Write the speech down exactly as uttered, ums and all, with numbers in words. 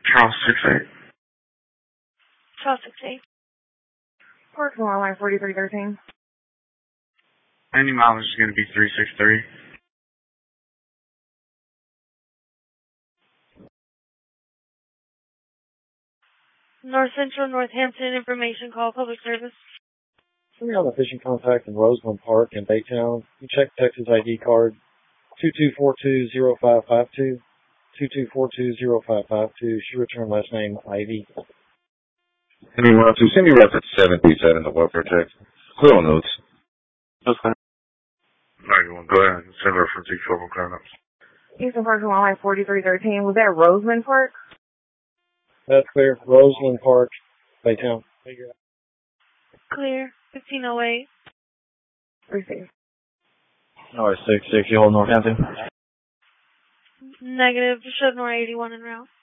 Charles six eight. Charles six eight. Park along line forty-three thirteen. Any mileage is going to be three six three. North Central Northampton Information Call Public Service. Somebody on the fishing contact in Roseland Park in Baytown. You check Texas I D card two two four two zero five five two. two two four two zero five five two. She returned last name Ivy. Any one two, send me reference seven three seven to welfare check. Clear on notes. Okay. ninety-one, go ahead. Send reference each focal clearance. Eastern Park along line forty-three thirteen. Was that Roseland Park? That's clear. Roseland Park, Baytown. Clear. fifteen oh eight. Receive. North six six, you hold Northampton. Negative. Showed North eighty-one en route.